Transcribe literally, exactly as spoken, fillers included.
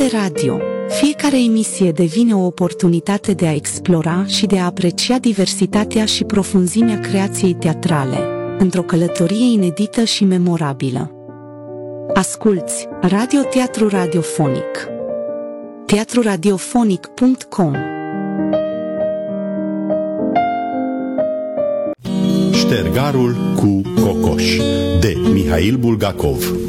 de radio. Fiecare emisie devine o oportunitate de a explora și de a aprecia diversitatea și profunzimea creației teatrale, într-o călătorie inedită și memorabilă. Asculți Radio Teatru Radiofonic. teatru radiofonic punct com. Ștergarul cu cocoș de Mihail Bulgakov.